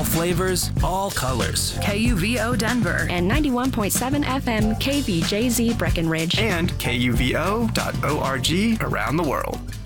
All flavors, all colors. KUVO Denver and 91.7 FM KVJZ Breckenridge and KUVO.org around the world.